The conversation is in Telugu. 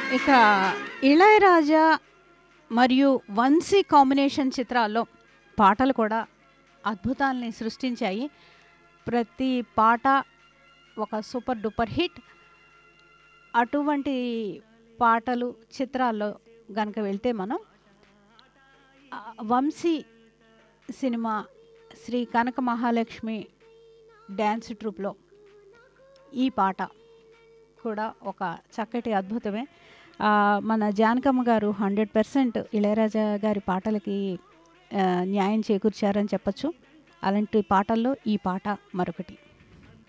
ఇక ఇళయరాజా మరియు వంశీ కాంబినేషన్ చిత్రాల్లో పాటలు కూడా అద్భుతాల్ని సృష్టించాయి. ప్రతి పాట ఒక సూపర్ డూపర్ హిట్. అటువంటి పాటలు చిత్రాల్లో గనక వెళ్తే మనం వంశీ సినిమా శ్రీ కనక మహాలక్ష్మి డ్యాన్స్ ట్రూప్లో ఈ పాట కూడా ఒక చక్కటి అద్భుతమే. మన జానకమ్మ గారు 100% ఇళయరాజా గారి పాటలకి న్యాయం చేకూర్చారని చెప్పచ్చు. అలాంటి పాటల్లో ఈ పాట మరొకటి.